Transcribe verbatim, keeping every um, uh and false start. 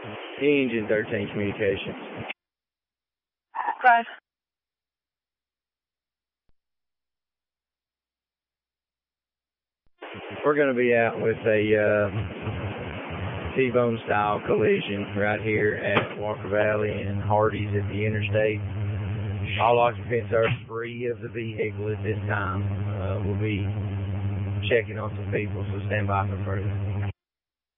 Engine thirteen Communications. Five. We're going to be out with a uh, T-bone style collision right here at Walker Valley and Hardee's at the interstate. All occupants are free of the vehicle at this time. Uh, we'll be checking on some people, so stand by for further.